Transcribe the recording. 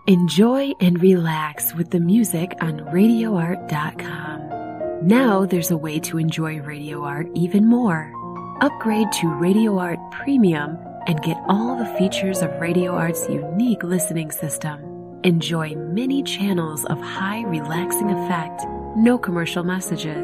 Enjoy and relax with the music on RadioArt.com. Now there's a way to enjoy Radio Art even more. Upgrade to Radio Art Premium and get all the features of Radio Art's unique listening system. Enjoy many channels of high relaxing effect, no commercial messages.